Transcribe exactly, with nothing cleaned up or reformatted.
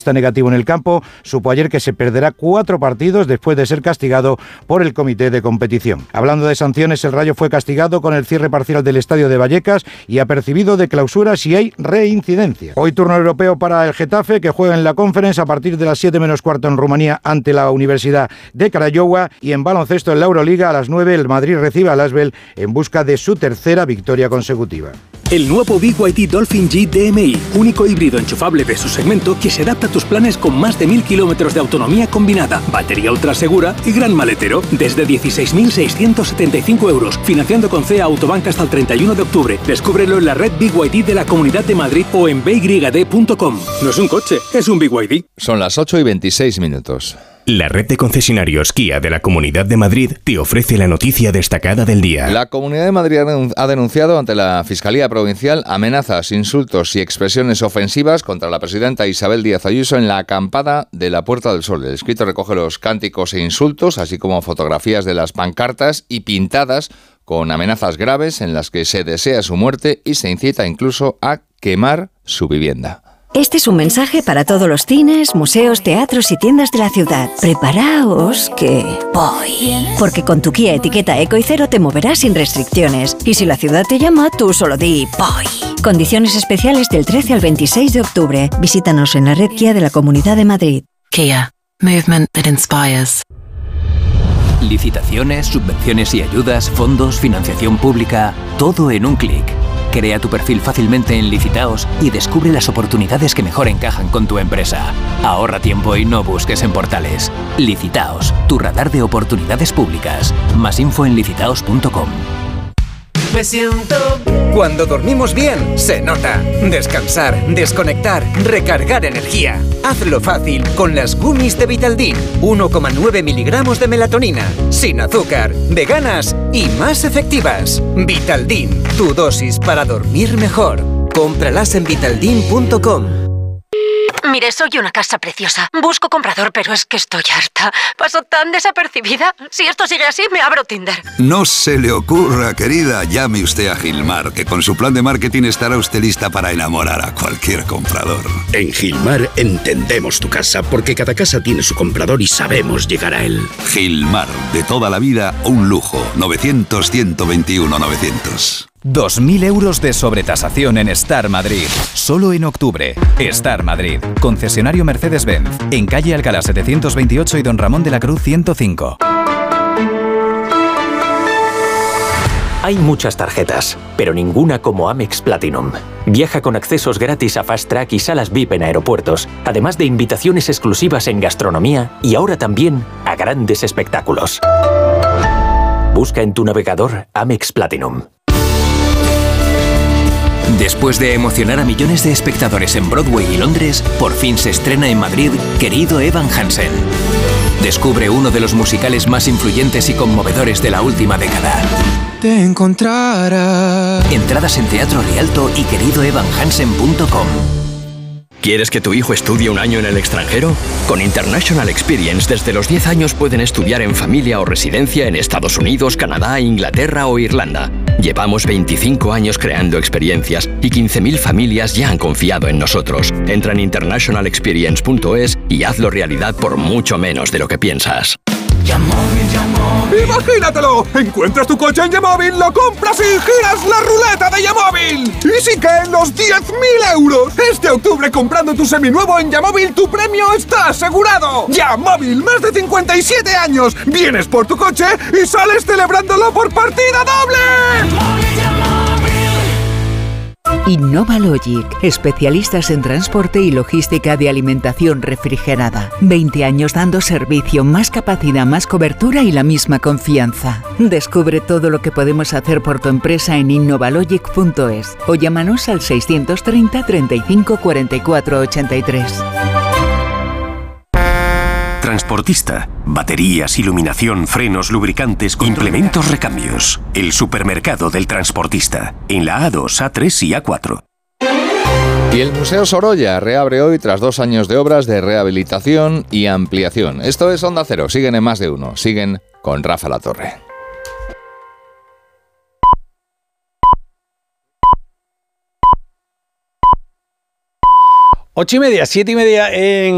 Está negativo en el campo, supo ayer que se perderá cuatro partidos después de ser castigado por el comité de competición. Hablando de sanciones, el Rayo fue castigado con el cierre parcial del estadio de Vallecas y apercibido de clausura si hay reincidencia. Hoy turno europeo para el Getafe, que juega en la Conference a partir de las siete menos cuarto en Rumanía ante la Universidad de Craiova, y en baloncesto en la Euroliga a las nueve el Madrid recibe al Asvel en busca de su tercera victoria consecutiva. El nuevo B Y D Dolphin G D M I, único híbrido enchufable de su segmento que se adapta a tus planes con más de mil kilómetros de autonomía combinada, batería ultra segura y gran maletero, desde dieciséis mil seiscientos setenta y cinco euros, financiando con C E A Autobank hasta el treinta y uno de octubre. Descúbrelo en la red B Y D de la Comunidad de Madrid o en b y d punto com. No es un coche, es un B Y D. Son las ocho y veintiséis minutos. La red de concesionarios Kia de la Comunidad de Madrid te ofrece la noticia destacada del día. La Comunidad de Madrid ha denunciado ante la Fiscalía Provincial amenazas, insultos y expresiones ofensivas contra la presidenta Isabel Díaz Ayuso en la acampada de la Puerta del Sol. El escrito recoge los cánticos e insultos, así como fotografías de las pancartas y pintadas con amenazas graves en las que se desea su muerte y se incita incluso a quemar su vivienda. Este es un mensaje para todos los cines, museos, teatros y tiendas de la ciudad. Preparaos que voy. Porque con tu Kia etiqueta Eco y Cero te moverás sin restricciones. Y si la ciudad te llama, tú solo di voy. Condiciones especiales del trece al veintiséis de octubre. Visítanos en la red Kia de la Comunidad de Madrid. Kia. Movement that inspires. Licitaciones, subvenciones y ayudas, fondos, financiación pública, todo en un clic. Crea tu perfil fácilmente en Licitaos y descubre las oportunidades que mejor encajan con tu empresa. Ahorra tiempo y no busques en portales. Licitaos, tu radar de oportunidades públicas. Más info en licitaos punto com. Me siento... Cuando dormimos bien, se nota. Descansar, desconectar, recargar energía. Hazlo fácil con las gummies de Vitaldin. uno coma nueve miligramos de melatonina, sin azúcar, veganas y más efectivas. Vitaldin, tu dosis para dormir mejor. Cómpralas en vitaldin punto com. Mire, soy una casa preciosa. Busco comprador, pero es que estoy harta. Paso tan desapercibida. Si esto sigue así, me abro Tinder. No se le ocurra, querida. Llame usted a Gilmar, que con su plan de marketing estará usted lista para enamorar a cualquier comprador. En Gilmar entendemos tu casa, porque cada casa tiene su comprador y sabemos llegar a él. Gilmar, de toda la vida, un lujo. novecientos, ciento veintiuno, novecientos. dos mil euros de sobretasación en Star Madrid. Solo en octubre. Star Madrid. Concesionario Mercedes-Benz. En calle Alcalá setecientos veintiocho y Don Ramón de la Cruz ciento cinco. Hay muchas tarjetas, pero ninguna como Amex Platinum. Viaja con accesos gratis a Fast Track y salas V I P en aeropuertos, además de invitaciones exclusivas en gastronomía y ahora también a grandes espectáculos. Busca en tu navegador Amex Platinum. Después de emocionar a millones de espectadores en Broadway y Londres, por fin se estrena en Madrid Querido Evan Hansen. Descubre uno de los musicales más influyentes y conmovedores de la última década. Te encontrarás. Entradas en Teatro Rialto y querido evan hansen punto com. ¿Quieres que tu hijo estudie un año en el extranjero? Con International Experience, desde los diez años pueden estudiar en familia o residencia en Estados Unidos, Canadá, Inglaterra o Irlanda. Llevamos veinticinco años creando experiencias y quince mil familias ya han confiado en nosotros. Entra en international experience punto es y hazlo realidad por mucho menos de lo que piensas. Yamóvil, Yamóvil. ¡Imagínatelo! Encuentras tu coche en Yamóvil, lo compras y giras la ruleta de Yamóvil. ¡Y sí que en los diez mil euros! Este octubre, comprando tu seminuevo en Yamóvil, tu premio está asegurado. Yamóvil, más de cincuenta y siete años. Vienes por tu coche y sales celebrándolo por partida doble. Yamóvil, Yamóvil. Innovalogic, especialistas en transporte y logística de alimentación refrigerada. veinte años dando servicio, más capacidad, más cobertura y la misma confianza. Descubre todo lo que podemos hacer por tu empresa en innovalogic punto es o llámanos al seiscientos treinta, treinta y cinco, cuarenta y cuatro, ochenta y tres. Transportista. Baterías, iluminación, frenos, lubricantes, implementos, recambios. El supermercado del transportista. En la A dos, A tres y A cuatro. Y el Museo Sorolla reabre hoy tras dos años de obras de rehabilitación y ampliación. Esto es Onda Cero. Siguen en Más de Uno. Siguen con Rafa Latorre. Ocho y media, siete y media en